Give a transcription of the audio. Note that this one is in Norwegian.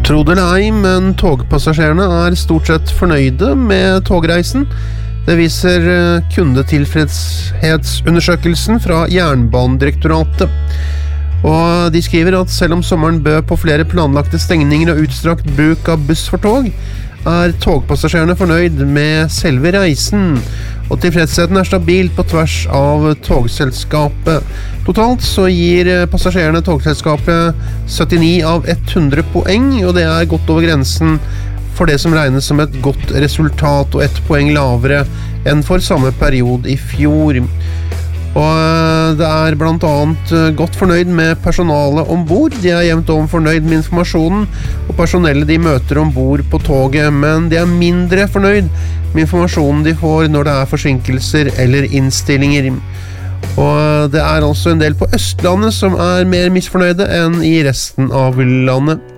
Tro det eller ei, men togpassasjerene stort sett fornøyde med togreisen. Det viser kundetilfredshetsundersøkelsen fra Jernbanedirektoratet. Og de skriver at selv om sommeren bød på flere planlagte stengninger og utstrakt bruk av buss for tog, togpassasjerene fornøyd med selve reisen, og tilfredsheten stabil på tvers av togselskapet. Totalt så gir passasjerene togselskapet 79 av 100 poeng, og det godt over grensen for det som regnes som et godt resultat, og 1 poeng lavere enn for samme periode i fjor. Og det blant annet godt fornøyd med personalet ombord. De jevnt over fornøyd med informasjonen og personellet de møter ombord på toget, men de mindre fornøyd med informasjonen de får når det forsinkelser eller innstillinger. Og det altså en del på Østlandet som mer misfornøyde enn i resten av landet.